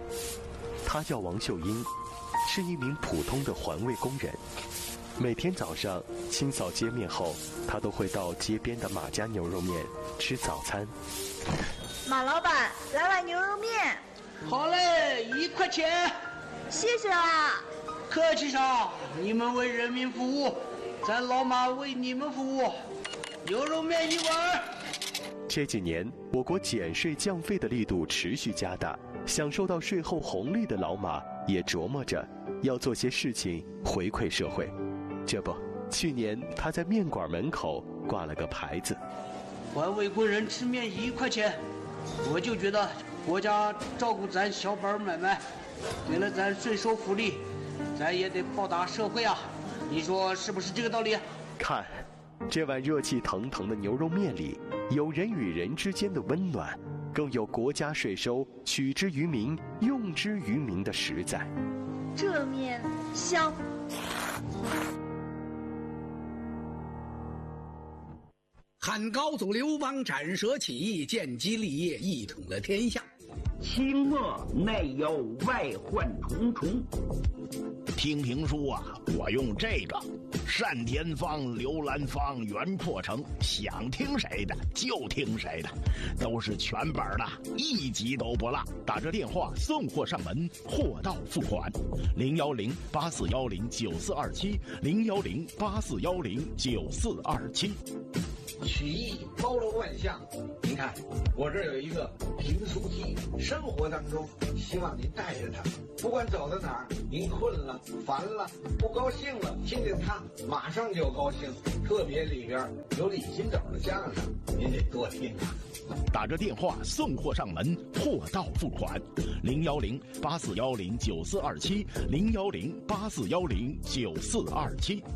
她叫王秀英，是一名普通的环卫工人。每天早上清扫街面后，她都会到街边的马家牛肉面吃早餐。 马老板，来碗牛肉面。 好嘞，1块钱。 谢谢啦。 客气啥？你们为人民服务，咱老马为你们服务。牛肉面1碗。 这几年，我国减税降费的力度持续加大，享受到税后红利的老马也琢磨着要做些事情回馈社会。这不，去年他在面馆门口挂了个牌子： 环卫工人吃面1块钱。我就觉得国家照顾咱小本买卖，给了咱税收福利，咱也得报答社会啊！你说是不是这个道理？ 看，这碗热气腾腾的牛肉面里，有人与人之间的温暖，更有国家税收取之于民、用之于民的实在。 这面香。 汉高祖刘邦斩蛇起义，建基立业，一统了天下。 清末内忧外患重重。 听评书啊，我用这个单田芳、刘兰芳、袁阔成，想听谁的就听谁的，都是全本的，一集都不落。打这电话送货上门，货到付款。010-8410-9427，010-8410-9427。 曲艺包罗万象，您看我这儿有一个评书机，生活当中希望您带着它，不管走到哪儿，您困了、烦了、不高兴了，听见它马上就高兴。特别里边有李金斗的相声，您得多听啊。 打着电话送货上门，货到付款。010-8410-9427，010-8410-9427。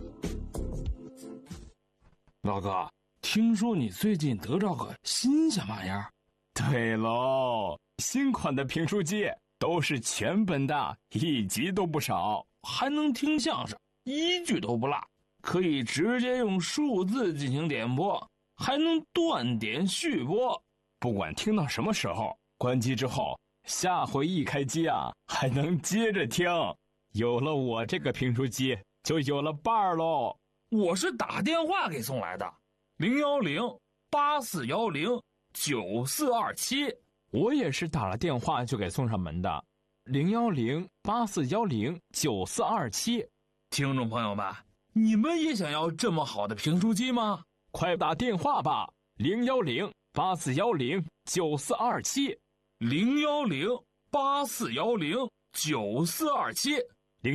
老哥，听说你最近得着个新鲜玩意儿？对喽，新款的评书机都是全本的，一集都不少，还能听相声，一句都不落，可以直接用数字进行点播，还能断点续播。不管听到什么时候，关机之后，下回一开机啊，还能接着听。有了我这个评书机，就有了伴儿喽。我是打电话给送来的，010-8410-9427。我也是打了电话就给送上门的，010-8410-9427。听众朋友们，你们也想要这么好的评书机吗？快打电话吧，010-8410-9427， 010-8410-9427，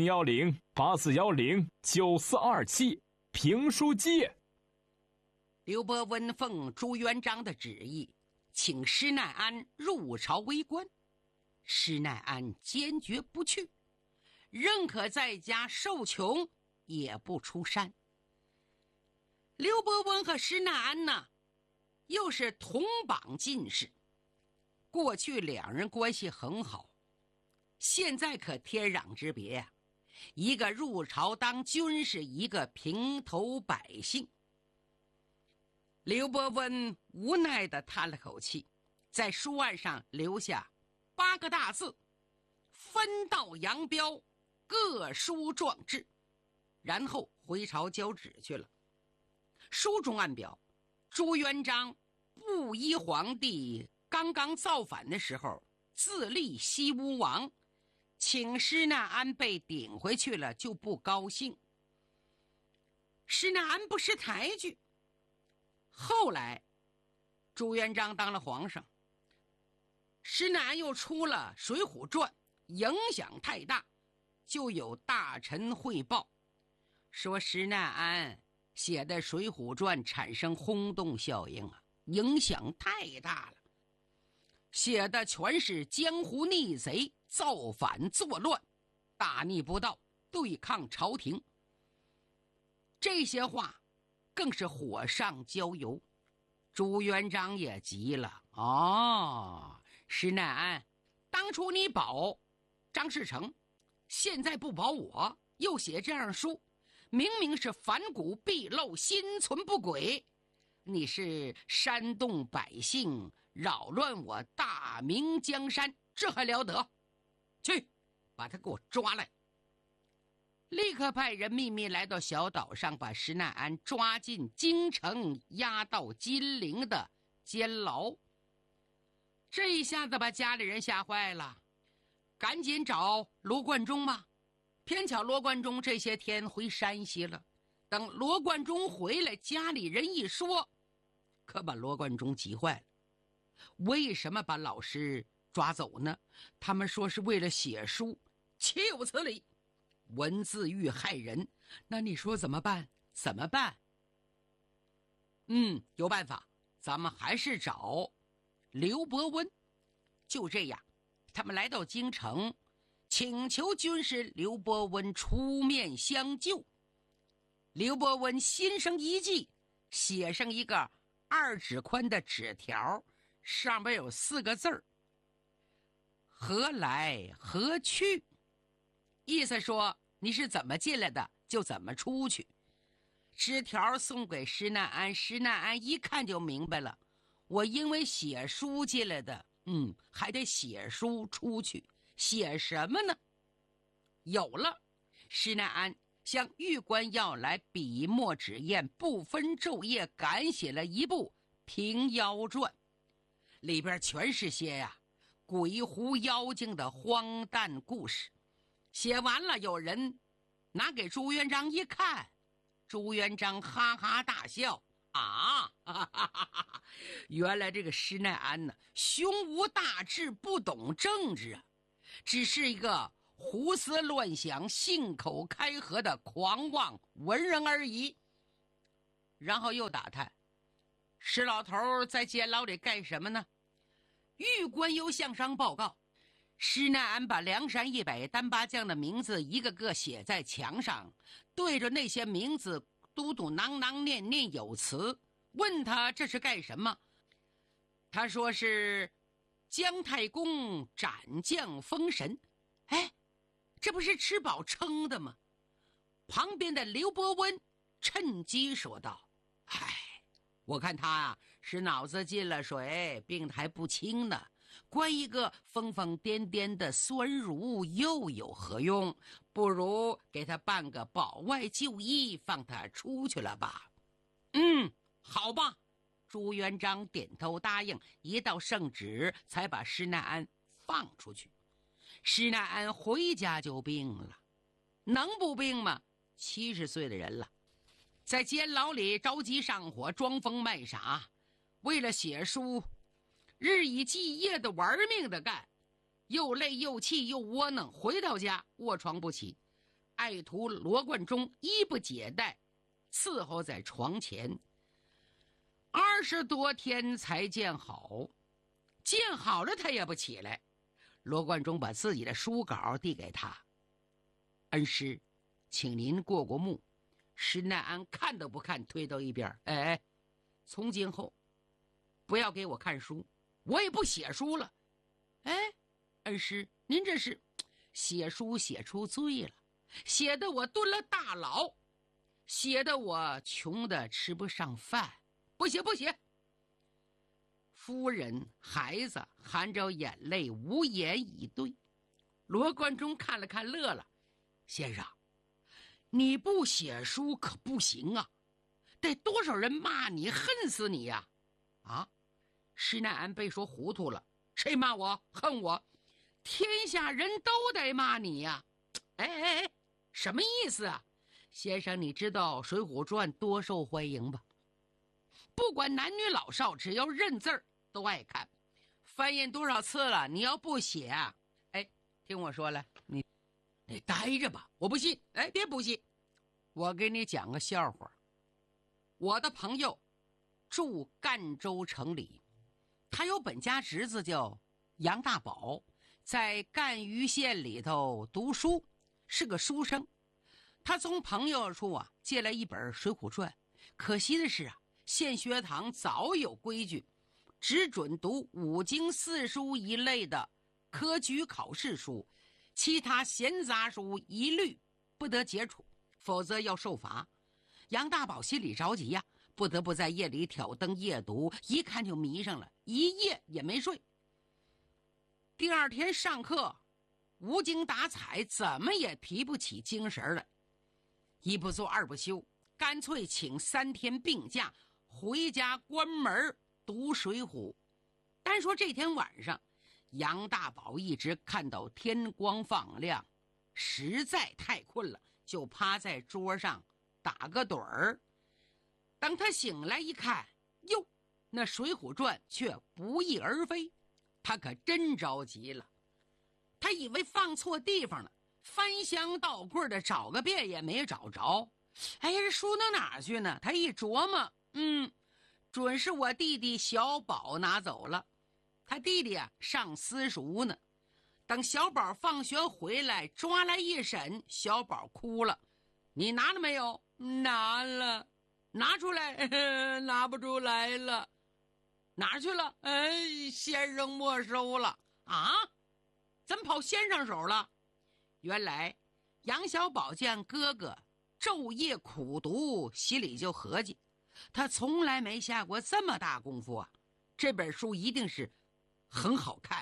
010-8410-9427。评书机。 刘伯温奉朱元璋的旨意，请施耐庵入朝为官。施耐庵坚决不去，认可在家受穷，也不出山。刘伯温和施耐庵呢，又是同榜进士，过去两人关系很好，现在可天壤之别呀。一个入朝当军士，一个平头百姓。刘伯温无奈地叹了口气，在书案上留下8个大字：分道扬镳，各抒壮志，然后回朝交旨去了。书中暗表，朱元璋布衣皇帝刚刚造反的时候，自立西吴王，请施耐庵被顶回去了，就不高兴。施耐庵不识抬举。后来朱元璋当了皇上，施耐庵又出了《水浒传》，影响太大，就有大臣汇报说施耐庵写的《水浒传》产生轰动效应啊，影响太大了，写的全是江湖逆贼造反作乱，大逆不道，对抗朝廷。这些话更是火上浇油。朱元璋也急了，施耐庵，当初你保张士诚，现在不保我，又写这样书，明明是反骨必露，心存不轨，你是煽动百姓，扰乱我大明江山，这还了得？ 去，把他给我抓来。立刻派人秘密来到小岛上，把施耐庵抓进京城，押到金陵的监牢。这一下子把家里人吓坏了，赶紧找罗贯中嘛。偏巧罗贯中这些天回山西了。等罗贯中回来，家里人一说，可把罗贯中急坏了。为什么把老师抓走呢？他们说是为了写书，岂有此理！文字狱害人，那你说怎么办？怎么办？有办法，咱们还是找刘伯温。就这样，他们来到京城，请求军师刘伯温出面相救。刘伯温心生一计，写上一个2指宽的纸条，上面有4个字儿：何来何去。意思说你是怎么进来的就怎么出去。纸条送给施耐庵，施耐庵一看就明白了，我因为写书进来的，还得写书出去，写什么呢？有了，施耐庵向玉官要来笔墨纸砚，不分昼夜赶写了一部《平妖传》，里边全是些鬼狐妖精的荒诞故事。写完了，有人拿给朱元璋一看，朱元璋哈哈大笑原来这个施耐庵呢，胸无大志，不懂政治啊，只是一个胡思乱想、信口开河的狂妄文人而已。然后又打探，施老头在监牢里干什么呢？狱官又向上报告，施耐庵把梁山100单八将的名字一个个写在墙上，对着那些名字嘟嘟囔囔念念有词，问他这是干什么。他说是姜太公斩将封神。这不是吃饱撑的吗？旁边的刘伯温趁机说道：我看他是脑子进了水，病得还不轻呢，关一个疯疯癫癫的酸儒又有何用？不如给他办个保外就医，放他出去了吧。好吧。朱元璋点头答应，一道圣旨才把施耐庵放出去。施耐庵回家就病了，能不病吗？70岁的人了，在监牢里着急上火，装疯卖傻，为了写书，日以继夜的玩命的干，又累又气又窝囊。回到家卧床不起，爱徒罗贯中衣不解带，伺候在床前，20多天才见好。见好了他也不起来。罗贯中把自己的书稿递给他：恩师，请您过过目。施耐庵看都不看，推到一边。从今后不要给我看书，我也不写书了。恩师，您这是写书写出罪了，写得我蹲了大牢，写得我穷得吃不上饭。不写不写。夫人孩子含着眼泪无言以对。罗贯中看了看，乐了：先生，你不写书可不行啊，得多少人骂你，恨死你呀！施耐庵被说糊涂了，谁骂我恨我？天下人都得骂你呀！什么意思啊？先生，你知道《水浒传》多受欢迎吧？不管男女老少，只要认字儿都爱看，翻印多少次了？你要不写听我说了，你待着吧。我不信，别不信，我给你讲个笑话。我的朋友住赣州城里，他有本家侄子叫杨大宝，在赣榆县里头读书，是个书生。他从朋友处借来一本《水浒传》，可惜的是县学堂早有规矩，只准读5经4书一类的科举考试书，其他闲杂书一律不得接触，否则要受罚。杨大宝心里着急不得不在夜里挑灯夜读，一看就迷上了，一夜也没睡。第2天上课， 无精打采，怎么也提不起精神来。一不做二不休，干脆请3天病假，回家关门读水浒。单说这天晚上，杨大宝一直看到天光放亮，实在太困了，就趴在桌上打个盹儿。当他醒来一看，哟，那《水浒传》却不翼而飞，他可真着急了。他以为放错地方了，翻箱倒柜的找个遍也没找着。哎呀，这书到哪儿去呢？他一琢磨，准是我弟弟小宝拿走了。他弟弟啊上私塾呢。等小宝放学回来，抓来一审，小宝哭了：“你拿了没有？”“拿了。”“拿出来。”“拿不出来了。”“哪儿去了？”“先生没收了。”“啊？怎么跑先生手了？”原来杨小宝见哥哥昼夜苦读，心里就合计，他从来没下过这么大功夫啊，这本书一定是很好看。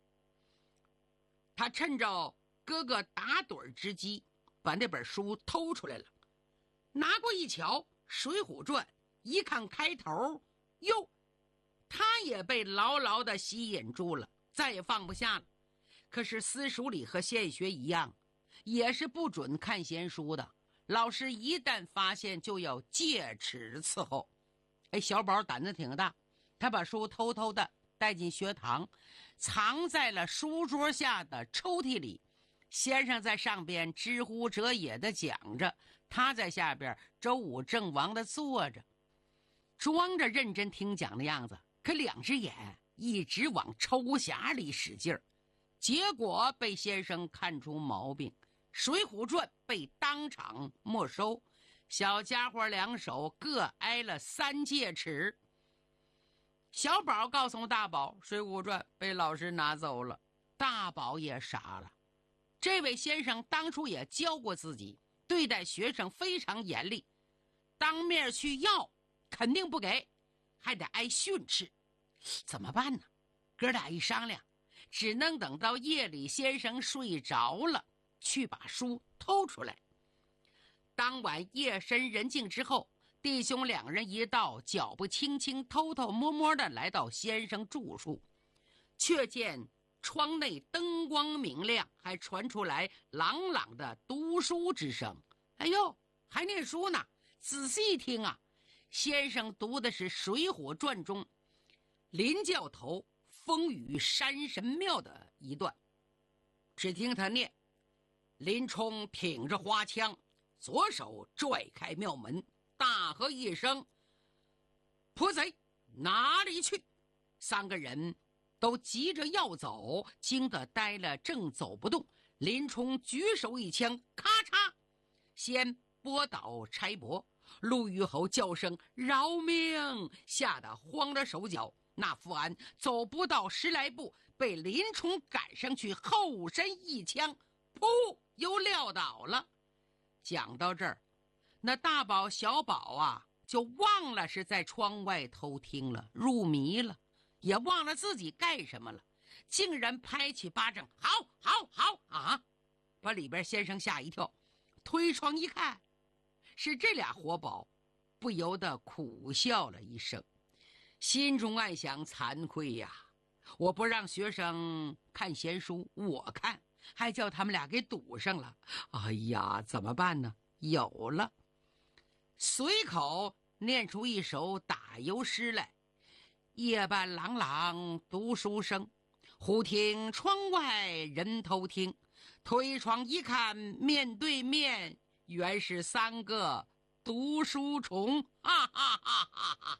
他趁着哥哥打盹之机，把那本书偷出来了，拿过一瞧，《水浒传》，一看开头，哟，他也被牢牢地吸引住了，再也放不下了。可是私塾里和县学一样，也是不准看闲书的，老师一旦发现就要戒尺伺候。小宝胆子挺大，他把书偷偷的带进学堂，藏在了书桌下的抽屉里。先生在上边知乎者也的讲着，他在下边周武正王的坐着，装着认真听讲的样子，可2只眼一直往抽匣里使劲儿。结果被先生看出毛病，《水浒传》被当场没收，小家伙2手各挨了3戒尺。小宝告诉大宝，《水浒传》被老师拿走了。大宝也傻了，这位先生当初也教过自己，对待学生非常严厉，当面去要肯定不给，还得挨训斥。怎么办呢？哥俩一商量，只能等到夜里先生睡着了，去把书偷出来。当晚夜深人静之后，弟兄2人一道，脚步轻轻，偷偷摸摸地来到先生住处，却见窗内灯光明亮，还传出来朗朗的读书之声。哎呦，还念书呢！仔细听啊，先生读的是《水浒传》中林教头风雨山神庙的一段。只听他念：林冲挺着花枪，左手拽开庙门，大喝一声：“泼贼，哪里去？”3个人都急着要走，惊得呆了，正走不动。林冲举手一枪，咔嚓，先拨倒差拨。陆虞侯叫声饶命，吓得慌了手脚。那富安走不到10来步，被林冲赶上去，后身一枪，噗，又撂倒了。讲到这儿，那大宝小宝啊，就忘了是在窗外偷听了，入迷了，也忘了自己干什么了，竟然拍起巴掌，好好好啊！把里边先生吓一跳，推窗一看，是这俩活宝，不由得苦笑了一声，心中暗想：惭愧呀，我不让学生看闲书，我看，还叫他们俩给堵上了。哎呀，怎么办呢？有了，随口念出一首打油诗来：夜半朗朗读书声，忽听窗外人偷听。推窗一看，面对面，原是3个读书虫！哈哈哈哈哈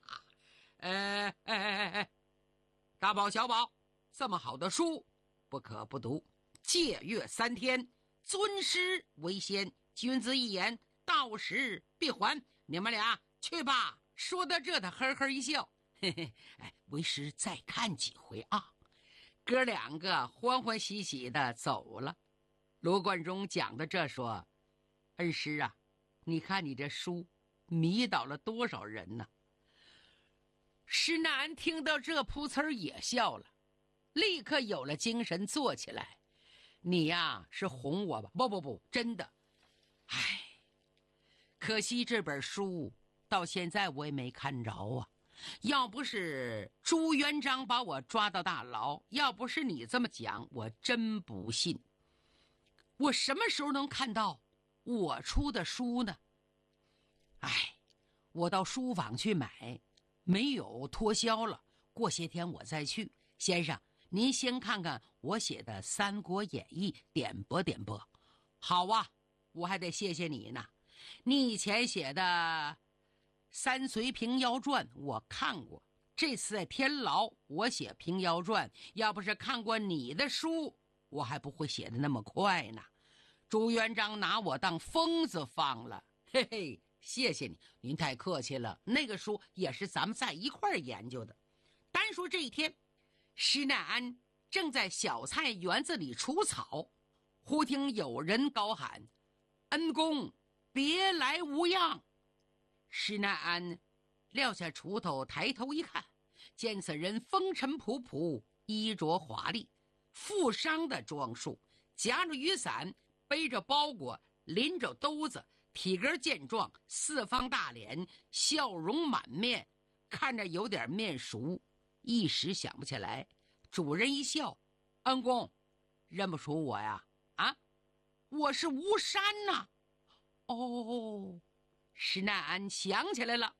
哈！大宝小宝，这么好的书不可不读，戒阅3天，尊师为先，君子一言，到时必还。你们俩去吧。说到这，他呵呵一笑，嘿嘿，为师再看几回啊。哥2个欢欢喜喜的走了。罗贯中讲的这说：恩师啊，你看你这书迷倒了多少人呢？施耐庵听到这，噗呲儿也笑了，立刻有了精神，坐起来， 你呀是哄我吧？不，真的。唉，可惜这本书到现在我也没看着啊。要不是朱元璋把我抓到大牢，要不是你这么讲，我真不信。我什么时候能看到我出的书呢？唉，我到书坊去买，没有脱销了，过些天我再去。先生，您先看看我写的《三国演义》，点拨点拨。好啊，我还得谢谢你呢。你以前写的《三隋平妖传》我看过，这次在天牢我写平妖传，要不是看过你的书，我还不会写的那么快呢。朱元璋拿我当疯子放了，嘿嘿，谢谢你，您太客气了。那个书也是咱们在一块儿研究的。单说这一天，施耐庵正在小菜园子里除草，忽听有人高喊：“恩公，别来无恙！”施耐庵撂下锄头，抬头一看，见此人风尘仆仆，衣着华丽，富商的装束，夹着雨伞，背着包裹，拎着兜子，体格健壮，四方大脸，笑容满面，看着有点面熟，一时想不起来。主人一笑：“恩公，认不出我呀？啊，我是吴山呐。”哦，施耐庵想起来了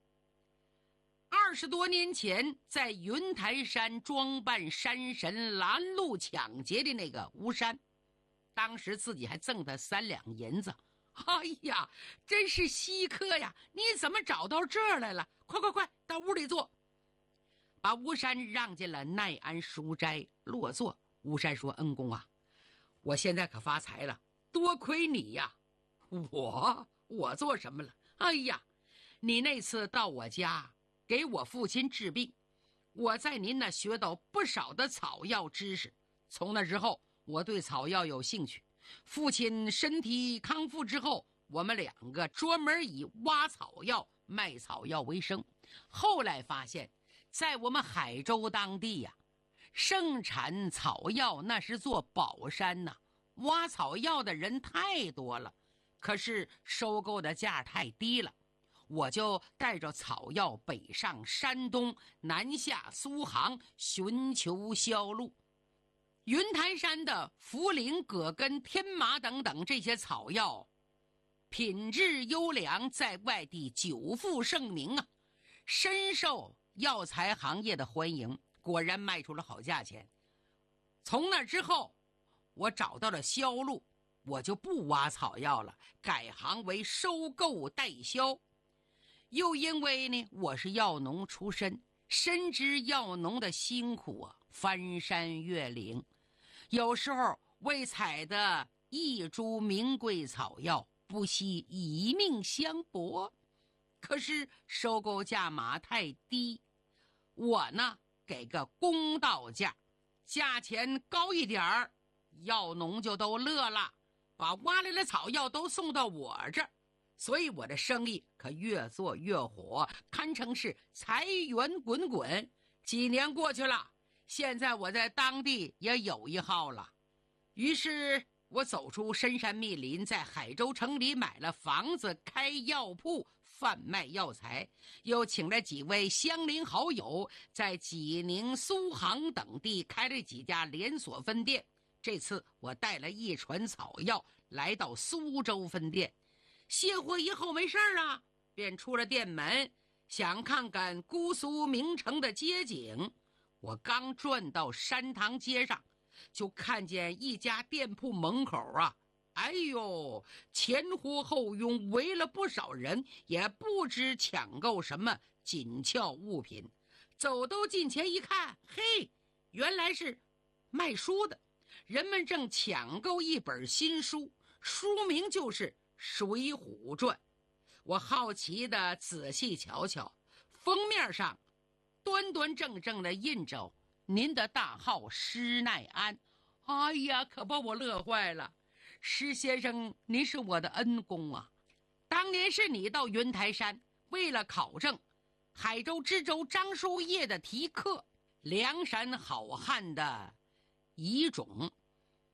，20多年前在云台山装扮山神拦路抢劫的那个吴山，当时自己还赠他3两银子。哎呀，真是稀客呀！你怎么找到这儿来了？快到屋里坐。把吴山让进了耐庵书斋落座。吴山说：“恩公啊，我现在可发财了，多亏你呀。”我做什么了？哎呀，你那次到我家给我父亲治病，我在您那学到不少的草药知识。从那之后，我对草药有兴趣。父亲身体康复之后，我们2个专门以挖草药、卖草药为生。后来发现，在我们海州当地呀，盛产草药那是座宝山呐，挖草药的人太多了，可是收购的价太低了。我就带着草药北上山东，南下苏杭，寻求销路。云台山的茯苓、葛根、天麻等等这些草药，品质优良，在外地久负盛名啊，深受药材行业的欢迎，果然卖出了好价钱。从那之后，我找到了销路，我就不挖草药了，改行为收购代销。又因为呢，我是药农出身，深知药农的辛苦啊，翻山越岭，有时候为采的一株名贵草药，不惜以命相搏。可是收购价码太低，我呢给个公道价，价钱高一点儿，药农就都乐了，把挖来的草药都送到我这儿。所以我的生意可越做越火，堪称是财源滚滚。几年过去了，现在我在当地也有一号了。于是我走出深山密林，在海州城里买了房子，开药铺，贩卖药材，又请了几位乡邻好友，在济宁、苏杭等地开了几家连锁分店。这次我带了一船草药来到苏州分店，卸货以后没事啊，便出了店门，想看看姑苏名城的街景。我刚转到山塘街上，就看见一家店铺门口啊，哎呦，前呼后拥，围了不少人，也不知抢购什么紧俏物品。走都近前一看，嘿，原来是卖书的，人们正抢购一本新书，书名就是《水浒传》。我好奇地仔细瞧瞧，封面上端端正正地印着您的大号施耐庵。哎呀，可把我乐坏了。施先生，您是我的恩公啊！当年是你到云台山，为了考证海州知州张叔夜的题刻梁山好汉的遗种，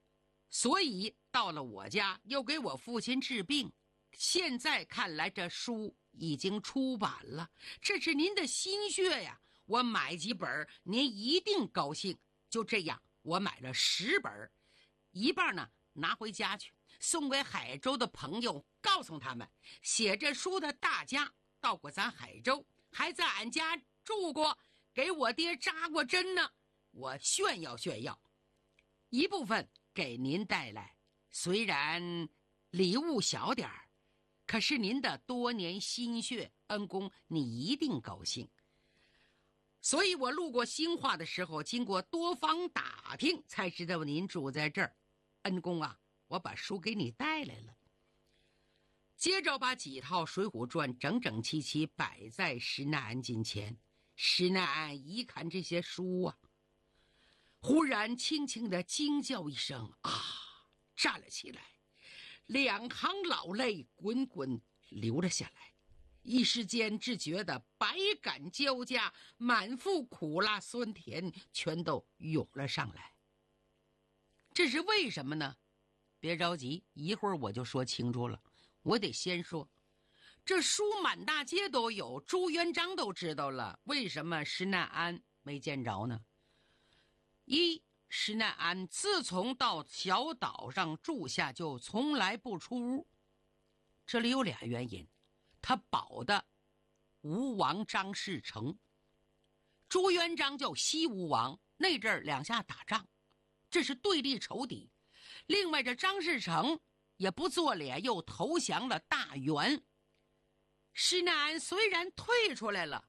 所以到了我家又给我父亲治病。现在看来这书已经出版了，这是您的心血呀，我买几本您一定高兴。就这样，我买了10本，一半呢拿回家去，送给海州的朋友，告诉他们写这书的大家到过咱海州，还在俺家住过，给我爹扎过针呢，我炫耀炫耀。一部分给您带来，虽然礼物小点儿，可是您的多年心血，恩公你一定高兴。所以我路过兴化的时候，经过多方打听，才知道您住在这儿。恩公啊，我把书给你带来了。接着把几套《水浒传》整整齐齐摆在施耐庵近前。施耐庵一看这些书啊，忽然轻轻地惊叫一声啊，站了起来，2行老泪滚滚流了下来，一时间只觉得百感交加，满腹苦辣酸甜全都涌了上来。这是为什么呢？别着急，一会儿我就说清楚了。我得先说，这书满大街都有，朱元璋都知道了，为什么施耐庵没见着呢？施耐庵自从到小岛上住下，就从来不出屋。这里有俩原因，他保的吴王张士诚，朱元璋叫西吴王，那阵儿两下打仗，这是对立仇敌。另外这张士诚也不做脸，又投降了大元。施耐庵虽然退出来了，